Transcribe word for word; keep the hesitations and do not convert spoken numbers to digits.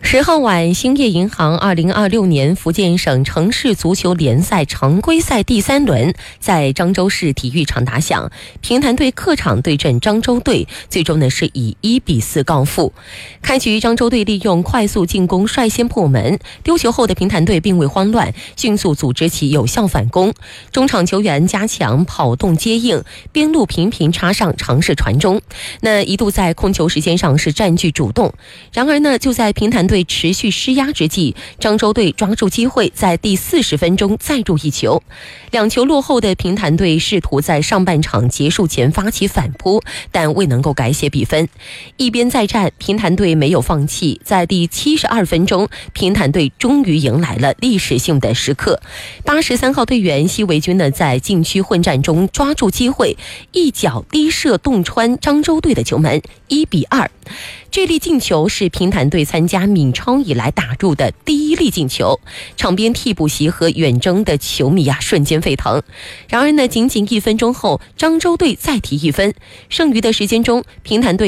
十号晚，兴业银行二零二六年福建省城市足球联赛常规赛第三轮在漳州市体育场打响，平潭队客场对阵漳州队，最终呢是以一比四告负。开局漳州队利用快速进攻率先破门，丢球后的平潭队并未慌乱，迅速组织起有效反攻。中场球员加强跑动接应，边路频频插上尝试传中，那一度在控球时间上是占据主动。然而呢，就在平潭队持续施压之际，漳州队抓住机会，在第四十分钟再入一球。两球落后的平潭队试图在上半场结束前发起反扑，但未能够改写比分。一边再战，平潭队没有放弃，在第七十二分钟，平潭队终于迎来了历史性的时刻。八十三号队员西维军呢，在禁区混战中抓住机会，一脚低射洞穿漳州队的球门，一比二。这粒进球是平潭队参加闽超以来打入的第一粒进球，场边替补席和远征的球迷啊瞬间沸腾。然而呢，仅仅一分钟后，漳州队再提一分，剩余的时间中，平潭队